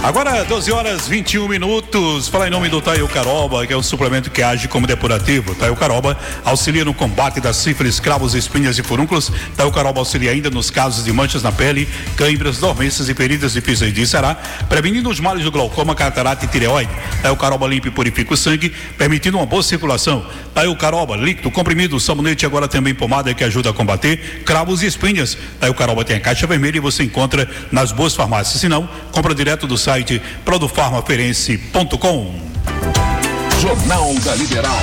Agora 12h21. Fala em nome do Taio Caroba, que é um suplemento que age como depurativo. Taio Caroba auxilia no combate da sífilis, cravos, espinhas e furúnculos. Taio Caroba auxilia ainda nos casos de manchas na pele, câimbras, dormências e feridas difíceis de sarar, prevenindo os males do glaucoma, catarata e tireoide. Taio Caroba limpa e purifica o sangue, permitindo uma boa circulação. Taio Caroba, líquido, comprimido, sabonete, agora também pomada que ajuda a combater cravos e espinhas. Taio Caroba tem a caixa vermelha e você encontra nas boas farmácias. Se não, compra direto do site produfarmaferense.com. Jornal da Liberal.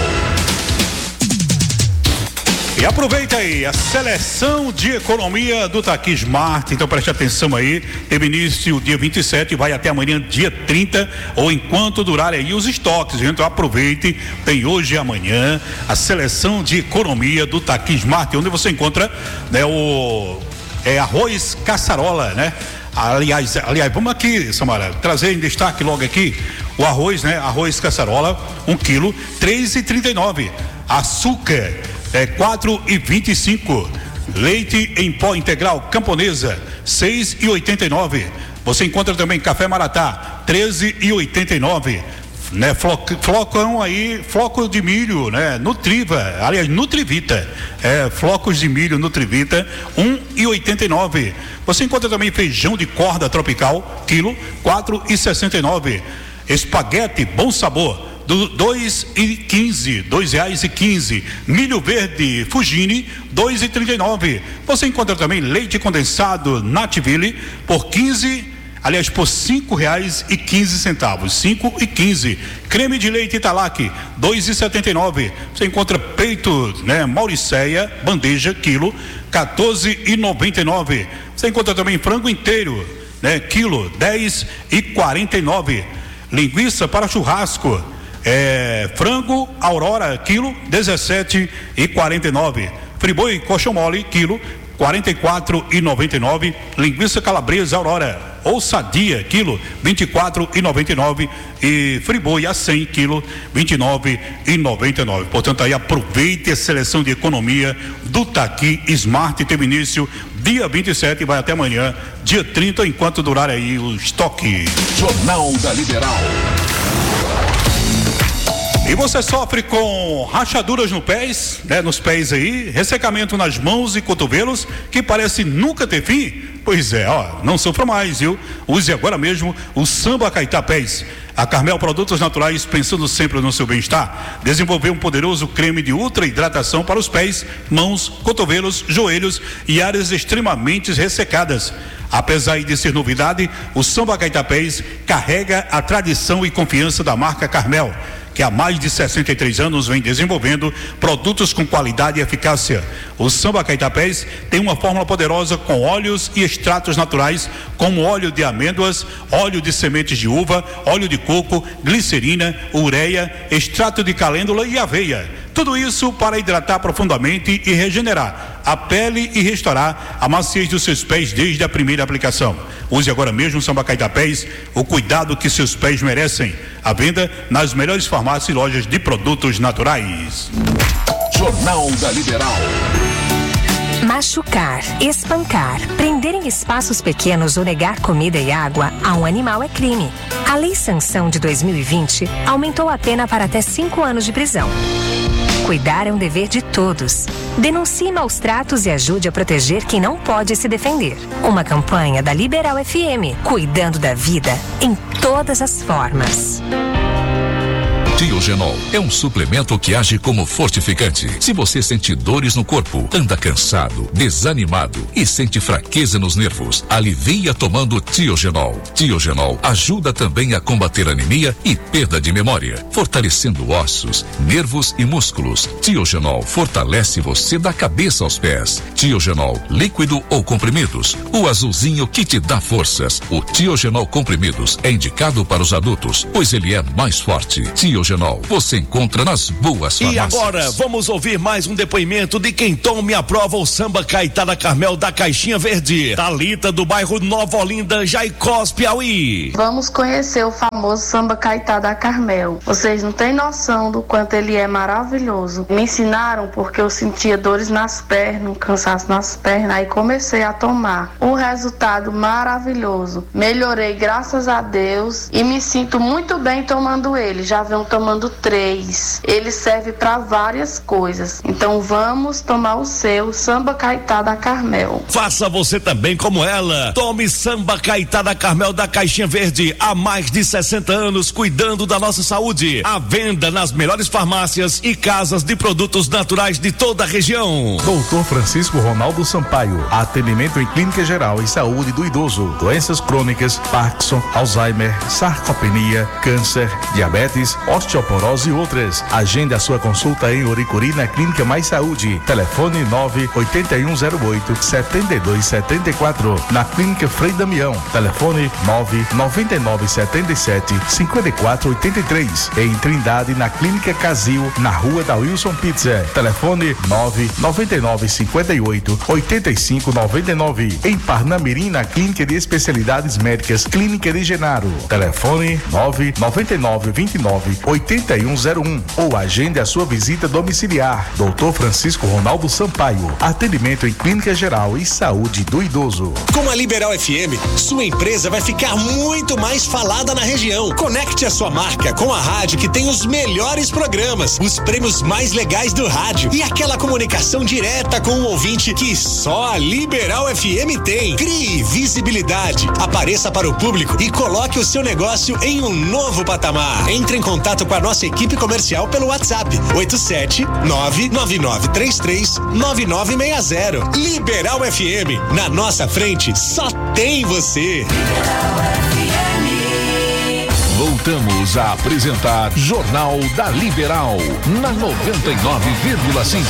E aproveita aí a seleção de economia do Taqui Smart. Então preste atenção aí. Teve início dia 27 e vai até amanhã, dia 30, ou enquanto durar aí os estoques. Então aproveite. Tem hoje e amanhã a seleção de economia do Taqui Smart, onde você encontra, né, arroz caçarola, né? Aliás, vamos aqui, Samara, trazer em destaque logo aqui o arroz, né? Arroz caçarola, 1 quilo, R$3,39. Açúcar, 4,25. Leite em pó integral camponesa, R$6,89. Você encontra também café Maratá, R$13,89. Né, flocão aí, floco de milho, né, Nutriva, aliás, Nutrivita, flocos de milho Nutrivita, R$1,89. Você encontra também feijão de corda tropical, quilo, R$4,69. Espaguete Bom Sabor, R$2,15. Milho verde Fugini, R$2,39. Você encontra também leite condensado Nativille por por R$5,15, R$5,15. Creme de leite Italac, R$2,79. Você encontra peito, né, Mauricéia, bandeja, quilo, R$14,99. Você encontra também frango inteiro, né, quilo, R$10,49. Linguiça para churrasco, frango Aurora, quilo, R$17,49. Friboi coxão mole, quilo, R$44,99. Linguiça calabresa Aurora ou Sadia, quilo, R$24,99. E friboi a 100, quilo, R$29,99. Portanto, aí aproveite a seleção de economia do Taqui Smart. Teve início dia 27 e vai até amanhã, dia 30, enquanto durar aí o estoque. Jornal da Liberal. E você sofre com rachaduras nos pés aí, ressecamento nas mãos e cotovelos, que parece nunca ter fim? Pois é, não sofra mais, viu? Use agora mesmo o Samba Caetá Pés. A Carmel Produtos Naturais, pensando sempre no seu bem-estar, desenvolveu um poderoso creme de ultra hidratação para os pés, mãos, cotovelos, joelhos e áreas extremamente ressecadas. Apesar de ser novidade, o Samba Caetá Pés carrega a tradição e confiança da marca Carmel, que há mais de 63 anos vem desenvolvendo produtos com qualidade e eficácia. O Samba Caetá Pés tem uma fórmula poderosa com óleos e extratos naturais, como óleo de amêndoas, óleo de sementes de uva, óleo de coco, glicerina, ureia, extrato de calêndula e aveia. Tudo isso para hidratar profundamente e regenerar a pele e restaurar a maciez dos seus pés desde a primeira aplicação. Use agora mesmo o Samba Caetá Pés, o cuidado que seus pés merecem. À venda nas melhores farmácias e lojas de produtos naturais. Jornal da Liberal. Machucar, espancar, prender em espaços pequenos ou negar comida e água a um animal é crime. A Lei Sanção de 2020 aumentou a pena para até 5 anos de prisão. Cuidar é um dever de todos. Denuncie maus tratos e ajude a proteger quem não pode se defender. Uma campanha da Liberal FM, cuidando da vida em todas as formas. Tiogenol é um suplemento que age como fortificante. Se você sente dores no corpo, anda cansado, desanimado e sente fraqueza nos nervos, alivia tomando Tiogenol. Tiogenol ajuda também a combater anemia e perda de memória, fortalecendo ossos, nervos e músculos. Tiogenol fortalece você da cabeça aos pés. Tiogenol líquido ou comprimidos, o azulzinho que te dá forças. O Tiogenol comprimidos é indicado para os adultos, pois ele é mais forte. Tiogenol Tiogenol você encontra nas boas farmácias. E agora vamos ouvir mais um depoimento de quem toma e aprova o samba Caetá Carmel da Caixinha Verde. Thalita do bairro Nova Olinda, Jaicós, Piauí. Vamos conhecer o famoso samba Caetá Carmel. Vocês não têm noção do quanto ele é maravilhoso. Me ensinaram porque eu sentia dores nas pernas, cansaço nas pernas, aí comecei a tomar. O resultado maravilhoso. Melhorei, graças a Deus, e me sinto muito bem tomando ele. Já venho tomando 3. Ele serve para várias coisas. Então vamos tomar o seu samba Caetá Carmel. Faça você também como ela. Tome samba Caetá Carmel da Caixinha Verde. Há mais de 60 anos cuidando da nossa saúde. À venda nas melhores farmácias e casas de produtos naturais de toda a região. Doutor Francisco Ronaldo Sampaio. Atendimento em clínica geral e saúde do idoso. Doenças crônicas, Parkinson, Alzheimer, sarcopenia, câncer, diabetes, osteoporose e outras. Agende a sua consulta em Oricuri na Clínica Mais Saúde. Telefone 98108-7274. Na Clínica Frei Damião. Telefone 99977-5483. Em Trindade, na Clínica Casil, na Rua da Wilson Pizza. Telefone 99958-8599. Em Parnamirim, na Clínica de Especialidades Médicas Clínica de Genaro. Telefone 99929-8101. Ou agende a sua visita domiciliar. Doutor Francisco Ronaldo Sampaio. Atendimento em clínica geral e saúde do idoso. Com a Liberal FM, sua empresa vai ficar muito mais falada na região. Conecte a sua marca com a rádio que tem os melhores programas, os prêmios mais legais do rádio e aquela comunicação direta com o ouvinte que só a Liberal FM tem. Crie visibilidade, apareça para o público e coloque o seu negócio em um novo patamar. Entre em contato com a nossa equipe comercial pelo WhatsApp 87-99933-9960. Liberal FM, na nossa frente só tem você. Voltamos a apresentar Jornal da Liberal na 99,5.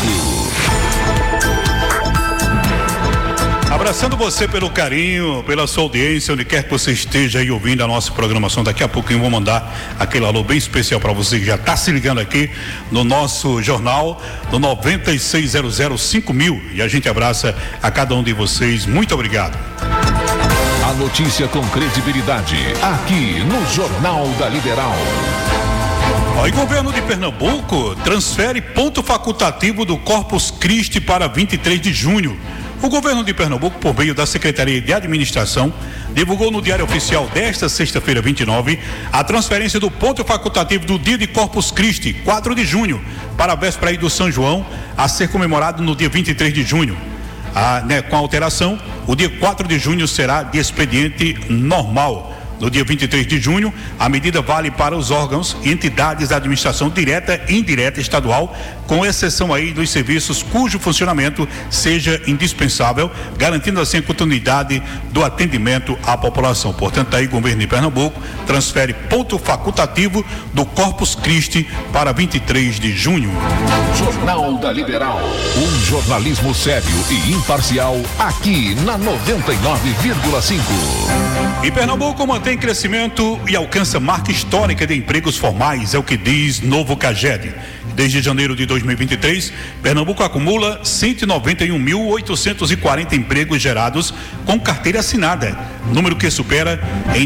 Abraçando você pelo carinho, pela sua audiência, onde quer que você esteja aí ouvindo a nossa programação. Daqui a pouquinho vou mandar aquele alô bem especial para você que já está se ligando aqui no nosso jornal, no 96005000. E a gente abraça a cada um de vocês. Muito obrigado. A notícia com credibilidade, aqui no Jornal da Liberal. O governo de Pernambuco transfere ponto facultativo do Corpus Christi para 23 de junho. O governo de Pernambuco, por meio da Secretaria de Administração, divulgou no Diário Oficial desta sexta-feira, 29, a transferência do ponto facultativo do dia de Corpus Christi, 4 de junho, para a véspera do São João, a ser comemorado no dia 23 de junho. Com a alteração, o dia 4 de junho será de expediente normal. No dia 23 de junho, a medida vale para os órgãos e entidades da administração direta e indireta estadual, com exceção aí dos serviços cujo funcionamento seja indispensável, garantindo assim a continuidade do atendimento à população. Portanto, aí o governo de Pernambuco transfere ponto facultativo do Corpus Christi para 23 de junho. Jornal da Liberal, um jornalismo sério e imparcial aqui na 99,5. E Pernambuco mantém crescimento e alcança marca histórica de empregos formais, é o que diz Novo CAGED. Desde janeiro de 2023, Pernambuco acumula 191.840 empregos gerados com carteira assinada, número que supera em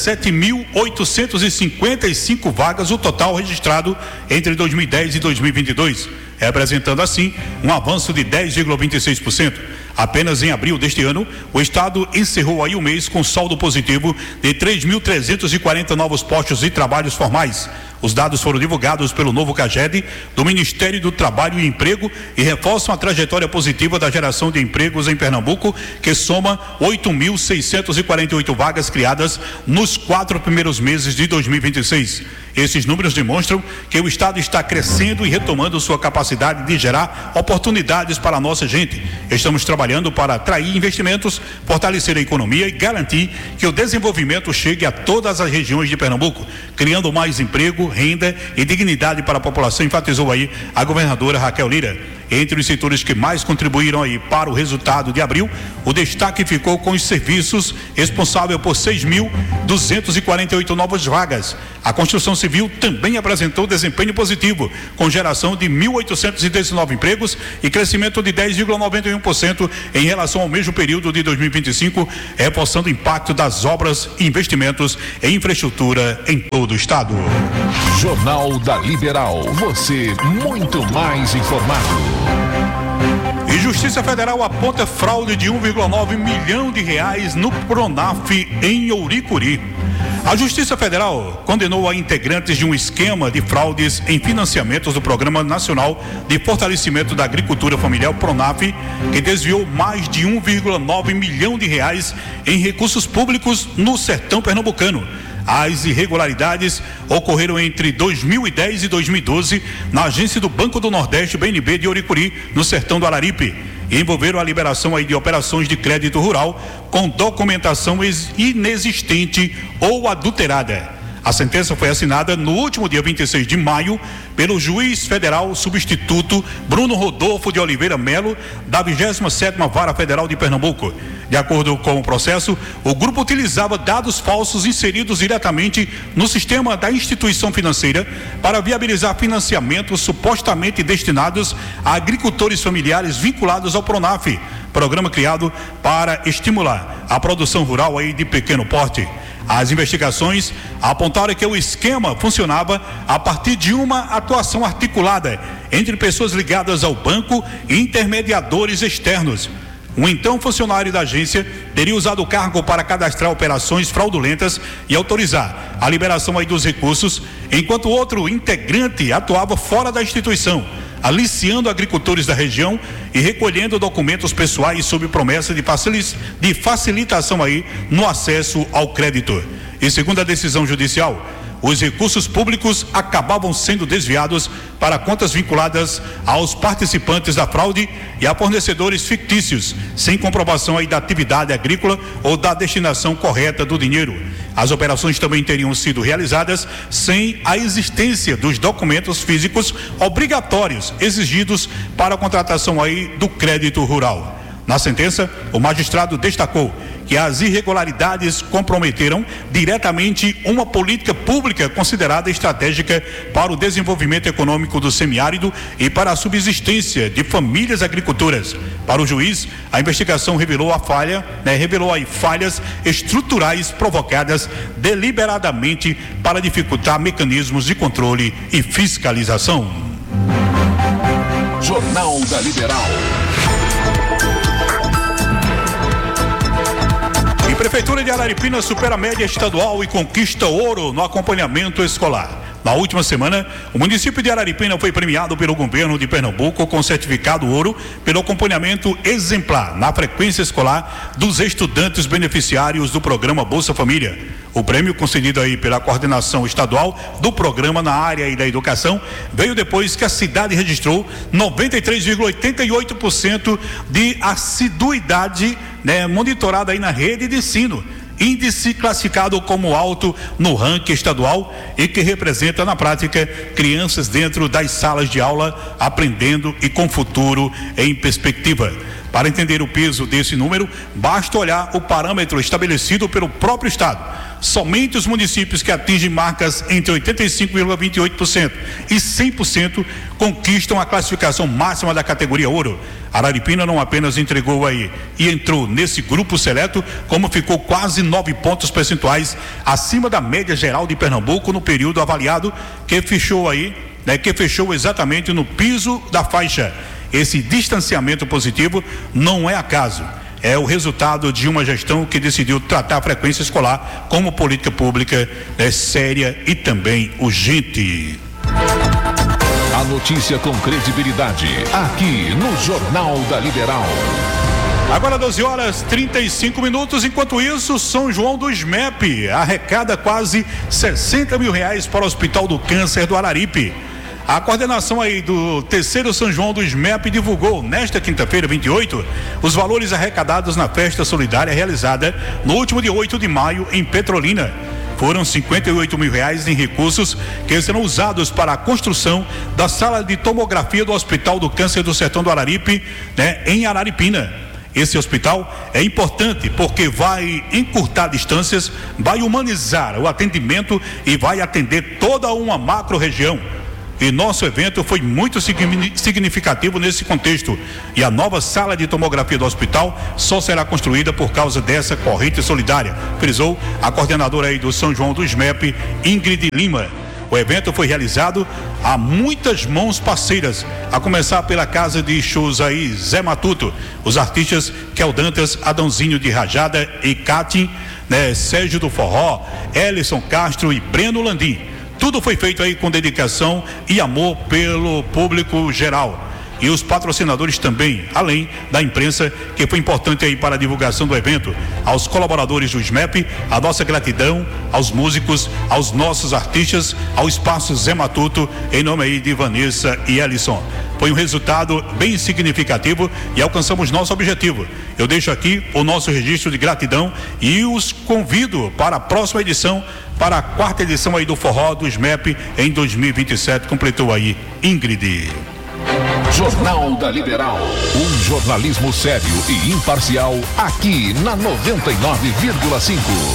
17.855 vagas o total registrado entre 2010 e 2022, representando assim um avanço de 10,26%. Apenas em abril deste ano, o estado encerrou aí o mês com saldo positivo de 3.340 novos postos de trabalhos formais. Os dados foram divulgados pelo Novo CAGED do Ministério do Trabalho e Emprego e reforçam a trajetória positiva da geração de empregos em Pernambuco, que soma 8.648 vagas criadas nos 4 primeiros meses de 2026. Esses números demonstram que o estado está crescendo e retomando sua capacidade de gerar oportunidades para a nossa gente. Estamos trabalhando para atrair investimentos, fortalecer a economia e garantir que o desenvolvimento chegue a todas as regiões de Pernambuco, criando mais emprego, renda e dignidade para a população, enfatizou aí a governadora Raquel Lira. Entre os setores que mais contribuíram aí para o resultado de abril, o destaque ficou com os serviços, responsável por 6.248 novas vagas. A construção civil também apresentou desempenho positivo, com geração de 1.819 empregos e crescimento de 10,91% em relação ao mesmo período de 2025, reforçando o impacto das obras e investimentos em infraestrutura em todo o estado. Jornal da Liberal, você muito mais informado. E Justiça Federal aponta fraude de 1,9 milhão de reais no Pronaf em Ouricuri. A Justiça Federal condenou a integrantes de um esquema de fraudes em financiamentos do Programa Nacional de Fortalecimento da Agricultura Familiar, Pronaf, que desviou mais de 1,9 milhão de reais em recursos públicos no sertão pernambucano. As irregularidades ocorreram entre 2010 e 2012 na agência do Banco do Nordeste, BNB, de Ouricuri, no sertão do Araripe, e envolveram a liberação aí de operações de crédito rural com documentação inexistente ou adulterada. A sentença foi assinada no último dia 26 de maio pelo juiz federal substituto Bruno Rodolfo de Oliveira Melo, da 27ª Vara Federal de Pernambuco. De acordo com o processo, o grupo utilizava dados falsos inseridos diretamente no sistema da instituição financeira para viabilizar financiamentos supostamente destinados a agricultores familiares vinculados ao Pronaf, programa criado para estimular a produção rural aí de pequeno porte. As investigações apontaram que o esquema funcionava a partir de uma atuação articulada entre pessoas ligadas ao banco e intermediadores externos. Um então funcionário da agência teria usado o cargo para cadastrar operações fraudulentas e autorizar a liberação aí dos recursos, enquanto outro integrante atuava fora da instituição, aliciando agricultores da região e recolhendo documentos pessoais sob promessa de facilitação aí no acesso ao crédito. E segundo a decisão judicial, os recursos públicos acabavam sendo desviados para contas vinculadas aos participantes da fraude e a fornecedores fictícios, sem comprovação aí da atividade agrícola ou da destinação correta do dinheiro. As operações também teriam sido realizadas sem a existência dos documentos físicos obrigatórios exigidos para a contratação aí do crédito rural. Na sentença, o magistrado destacou que as irregularidades comprometeram diretamente uma política pública considerada estratégica para o desenvolvimento econômico do semiárido e para a subsistência de famílias agricultoras. Para o juiz, a investigação revelou falhas estruturais provocadas deliberadamente para dificultar mecanismos de controle e fiscalização. Jornal da Liberal. Prefeitura de Araripina supera a média estadual e conquista ouro no acompanhamento escolar. Na última semana, o município de Araripina foi premiado pelo governo de Pernambuco com certificado ouro pelo acompanhamento exemplar na frequência escolar dos estudantes beneficiários do programa Bolsa Família. O prêmio, concedido aí pela coordenação estadual do programa na área e da educação, veio depois que a cidade registrou 93,88% de assiduidade, monitorada aí na rede de ensino, índice classificado como alto no ranking estadual e que representa na prática crianças dentro das salas de aula aprendendo e com futuro em perspectiva. Para entender o peso desse número, basta olhar o parâmetro estabelecido pelo próprio estado. Somente os municípios que atingem marcas entre 85,28% e 100% conquistam a classificação máxima da categoria ouro. Araripina não apenas entregou aí e entrou nesse grupo seleto, como ficou quase 9 pontos percentuais acima da média geral de Pernambuco no período avaliado, que fechou exatamente no piso da faixa. Esse distanciamento positivo não é acaso. É o resultado de uma gestão que decidiu tratar a frequência escolar como política pública séria e também urgente. A notícia com credibilidade, aqui no Jornal da Liberal. Agora 12h35. Enquanto isso, São João do SMEP arrecada quase R$60 mil para o Hospital do Câncer do Araripe. A coordenação aí do terceiro São João do SMEP divulgou nesta quinta-feira, 28, os valores arrecadados na festa solidária realizada no último dia 8 de maio em Petrolina. Foram R$58 mil em recursos que serão usados para a construção da sala de tomografia do Hospital do Câncer do Sertão do Araripe, né, em Araripina. Esse hospital é importante porque vai encurtar distâncias, vai humanizar o atendimento e vai atender toda uma macro-região. E nosso evento foi muito significativo nesse contexto. E a nova sala de tomografia do hospital só será construída por causa dessa corrente solidária, frisou a coordenadora aí do São João do SMEP, Ingrid Lima. O evento foi realizado a muitas mãos parceiras, a começar pela casa de shows aí, Zé Matuto, os artistas Kel Dantas, Adãozinho de Rajada e Katin, né, Sérgio do Forró, Ellison Castro e Breno Landim. Tudo foi feito aí com dedicação e amor pelo público geral. E os patrocinadores também, além da imprensa, que foi importante aí para a divulgação do evento. Aos colaboradores do SMEP, a nossa gratidão, aos músicos, aos nossos artistas, ao Espaço Zé Matuto, em nome aí de Vanessa e Ellison. Foi um resultado bem significativo e alcançamos nosso objetivo. Eu deixo aqui o nosso registro de gratidão e os convido para a próxima edição, para a 4ª edição aí do Forró do SMEP em 2027, completou aí Ingrid. Jornal da Liberal, um jornalismo sério e imparcial aqui na 99,5.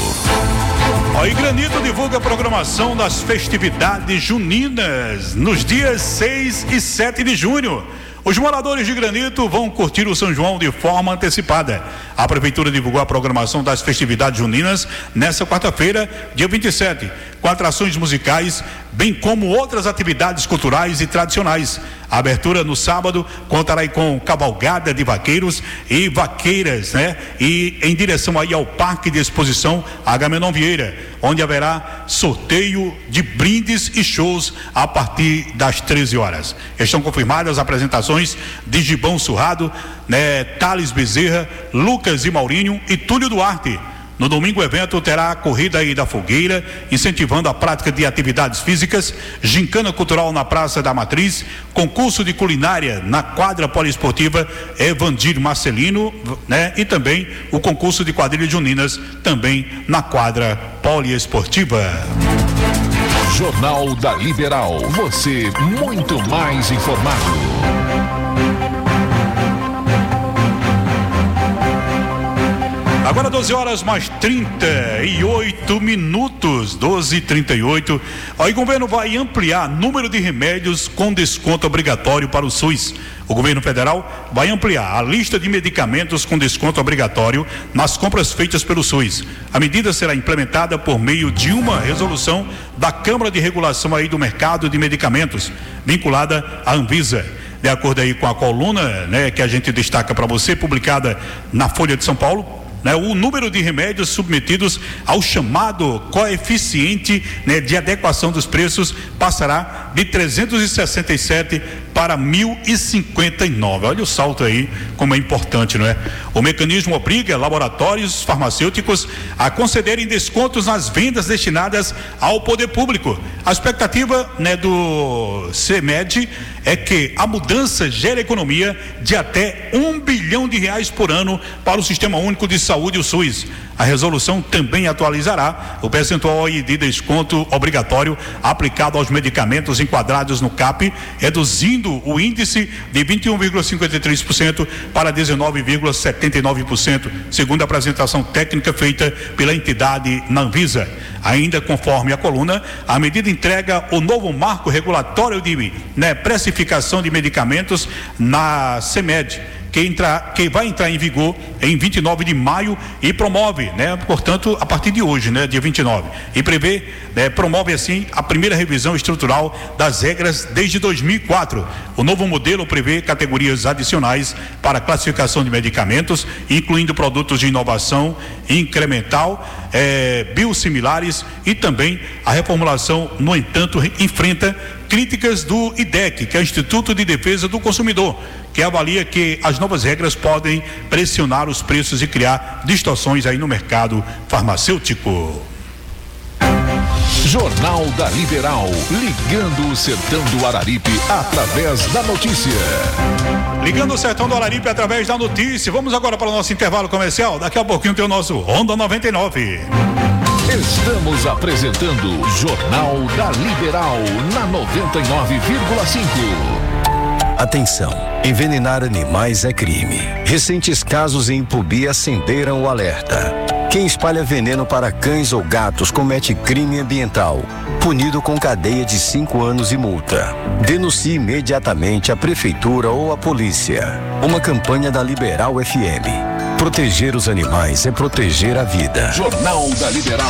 Aí Granito divulga a programação das festividades juninas nos dias 6 e 7 de junho. Os moradores de Granito vão curtir o São João de forma antecipada. A prefeitura divulgou a programação das festividades juninas nesta quarta-feira, dia 27, com atrações musicais, bem como outras atividades culturais e tradicionais. A abertura no sábado contará aí com cavalgada de vaqueiros e vaqueiras, né? E em direção aí ao Parque de Exposição Agamenon Vieira, onde haverá sorteio de brindes e shows a partir das 13 horas. Estão confirmadas as apresentações de Gibão Surrado, né? Thales Bezerra, Lucas e Maurinho e Túlio Duarte. No domingo o evento terá a corrida aí da fogueira, incentivando a prática de atividades físicas, gincana cultural na Praça da Matriz, concurso de culinária na quadra poliesportiva Evandir Marcelino, né? E também o concurso de quadrilhas juninas também na quadra poliesportiva. Jornal da Liberal, você muito mais informado. Agora 12 horas mais 38 minutos, 12h38. Aí o governo vai ampliar número de remédios com desconto obrigatório para o SUS. O governo federal vai ampliar a lista de medicamentos com desconto obrigatório nas compras feitas pelo SUS. A medida será implementada por meio de uma resolução da Câmara de Regulação aí do Mercado de Medicamentos, vinculada à Anvisa. De acordo aí com a coluna, né, que a gente destaca para você, publicada na Folha de São Paulo, o número de remédios submetidos ao chamado coeficiente, né, de adequação dos preços passará de 367 para 1.059. Olha o salto aí, como é importante, não é? O mecanismo obriga laboratórios farmacêuticos a concederem descontos nas vendas destinadas ao poder público. A expectativa, né, do CMED é que a mudança gere economia de até R$1 bilhão por ano para o Sistema Único de Saúde, o SUS. A resolução também atualizará o percentual de desconto obrigatório aplicado aos medicamentos enquadrados no CAP, reduzindo o índice de 21,53% para 19,79%, segundo a apresentação técnica feita pela entidade na Anvisa. Ainda conforme a coluna, a medida entrega o novo marco regulatório de, né, precificação de medicamentos na CMED, que vai entrar em vigor em 29 de maio e promove, né, portanto, a partir de hoje, né, dia 29, e prevê, né, promove assim a primeira revisão estrutural das regras desde 2004. O novo modelo prevê categorias adicionais para classificação de medicamentos, incluindo produtos de inovação incremental, biosimilares, e também a reformulação, no entanto, enfrenta críticas do IDEC, que é o Instituto de Defesa do Consumidor, que avalia que as novas regras podem pressionar os preços e criar distorções aí no mercado farmacêutico. Jornal da Liberal, ligando o sertão do Araripe através da notícia. Ligando o sertão do Araripe através da notícia. Vamos agora para o nosso intervalo comercial. Daqui a pouquinho tem o nosso Ronda 99. Estamos apresentando Jornal da Liberal na 99,5. Atenção, envenenar animais é crime. Recentes casos em Ipubi acenderam o alerta. Quem espalha veneno para cães ou gatos comete crime ambiental, punido com cadeia de 5 anos e multa. Denuncie imediatamente a prefeitura ou a polícia. Uma campanha da Liberal FM. Proteger os animais é proteger a vida. Jornal da Liberal.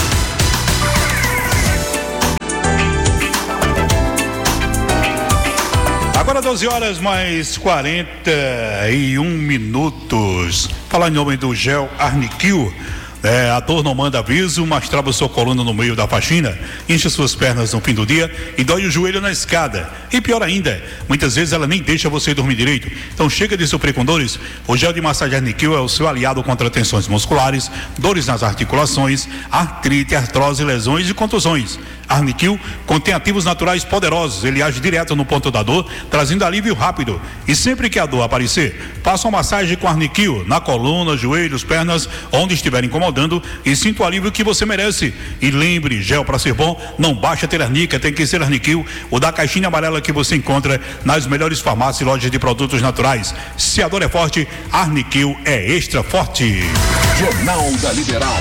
Agora 12 horas mais 41 minutos. Falar em nome do gel Arniquil. A dor não manda aviso, mas trava sua coluna no meio da faxina, enche suas pernas no fim do dia e dói o joelho na escada. E pior ainda, muitas vezes ela nem deixa você dormir direito. Então chega de sofrer com dores. O gel de massagem Arniquil é o seu aliado contra tensões musculares, dores nas articulações, artrite, artrose, lesões e contusões. Arniquil contém ativos naturais poderosos. Ele age direto no ponto da dor, trazendo alívio rápido. E sempre que a dor aparecer, faça uma massagem com Arniquil na coluna, joelhos, pernas, onde estiver incomodando, e sinta o alívio que você merece. E lembre, gel para ser bom não basta ter arnica, tem que ser Arniquil, o da caixinha amarela que você encontra nas melhores farmácias e lojas de produtos naturais. Se a dor é forte, Arniquil é extra forte. Jornal da Liberal.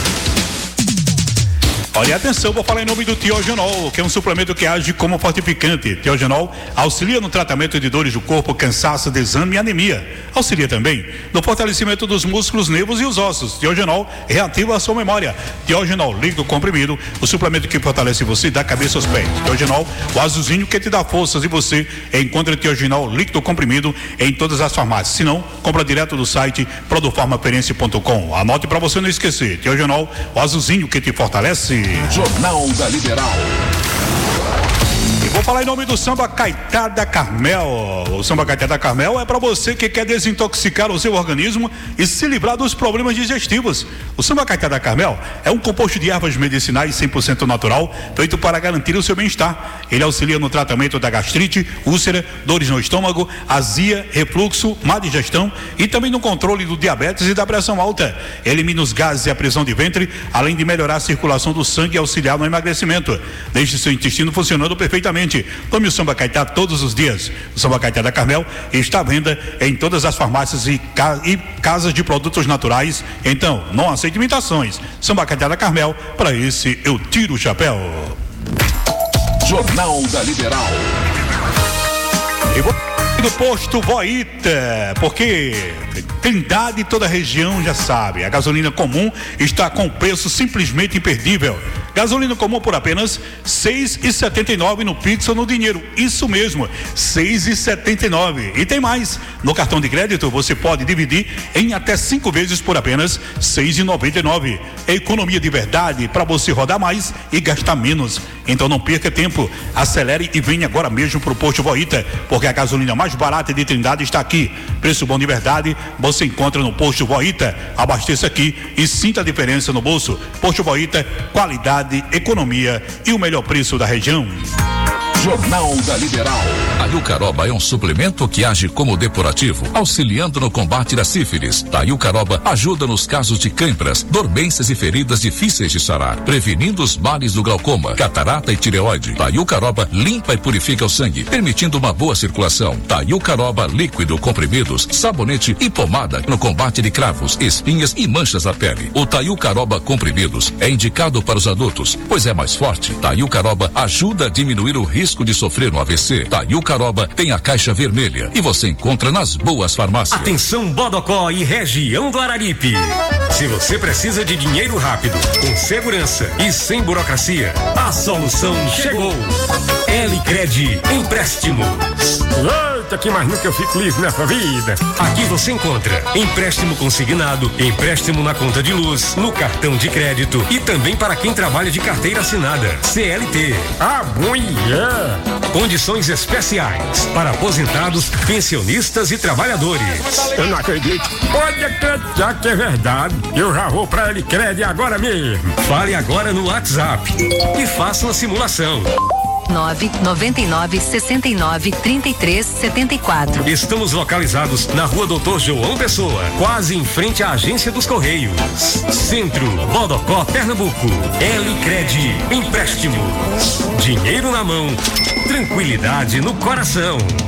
Olha, atenção, vou falar em nome do Tiogenol, que é um suplemento que age como fortificante. Tiogenol auxilia no tratamento de dores do corpo, cansaço, desânimo e anemia. Auxilia também no fortalecimento dos músculos, nervos e os ossos. Tiogenol reativa a sua memória. Tiogenol líquido comprimido, o suplemento que fortalece você da cabeça aos pés. Tiogenol, o azulzinho que te dá forças, e você encontra Tiogenol líquido comprimido em todas as farmácias. Se não, compra direto do site produfarmaperense.com. Anote para você não esquecer. Tiogenol, o azulzinho que te fortalece. Jornal da Liberal. E vou falar em nome do Samba Caetá da Carmel. O Samba Caetá da Carmel é para você que quer desintoxicar o seu organismo e se livrar dos problemas digestivos. O Samba Caetá da Carmel é um composto de ervas medicinais 100% natural, feito para garantir o seu bem-estar. Ele auxilia no tratamento da gastrite, úlcera, dores no estômago, azia, refluxo, má digestão e também no controle do diabetes e da pressão alta. Elimina os gases e a prisão de ventre, além de melhorar a circulação do sangue e auxiliar no emagrecimento. Deixe seu intestino funcionando perfeitamente. Tome o Samba Caetá todos os dias. O Samba Caetá da Carmel está à venda em todas as farmácias e casas de produtos naturais. Então, não aceite imitações. Samba Caetá da Carmel, para esse eu tiro o chapéu. Jornal da Liberal. E vou do posto Voita, porque Trindade e toda a região já sabe, a gasolina comum está com preço simplesmente imperdível. Gasolina comum por apenas R$6,79 no Pix ou no dinheiro. Isso mesmo, R$6,79. E tem mais, no cartão de crédito você pode dividir em até 5 vezes por apenas R$6,99. Economia de verdade para você rodar mais e gastar menos. Então não perca tempo, acelere e venha agora mesmo pro posto Voita, porque a gasolina mais barata de Trindade está aqui. Preço bom de verdade, você encontra no posto Voita. Abasteça aqui e sinta a diferença no bolso. Posto Voita, qualidade, economia e o melhor preço da região. Jornal da Liberal. A Yucaroba é um suplemento que age como depurativo, auxiliando no combate da sífilis. A Yucaroba ajuda nos casos de câimbras, dormências e feridas difíceis de sarar, prevenindo os males do glaucoma, catarata e tireoide. A Yucaroba limpa e purifica o sangue, permitindo uma boa circulação. A Yucaroba líquido, comprimidos, sabonete e pomada no combate de cravos, espinhas e manchas na pele. O Tayucaroba comprimidos é indicado para os adultos, pois é mais forte. Tayucaroba ajuda a diminuir o risco de sofrer um AVC. Tayucaroba tem a caixa vermelha e você encontra nas boas farmácias. Atenção Bodocó e região do Araripe. Se você precisa de dinheiro rápido, com segurança e sem burocracia, a solução chegou. L-Cred Empréstimos. Eita, que mais nunca eu fico livre nessa vida. Aqui você encontra empréstimo consignado, empréstimo na conta de luz, no cartão de crédito e também para quem trabalha de carteira assinada, CLT. Ah, bom, yeah. Condições especiais para aposentados, pensionistas e trabalhadores. Eu não acredito. Pode acreditar que é verdade. Eu já vou pra L-Cred agora mesmo. Fale agora no WhatsApp e faça uma simulação. 999693374. Estamos localizados na Rua Doutor João Pessoa, quase em frente à Agência dos Correios. Centro, Bodocó, Pernambuco. Elicred Empréstimos. Dinheiro na mão, tranquilidade no coração.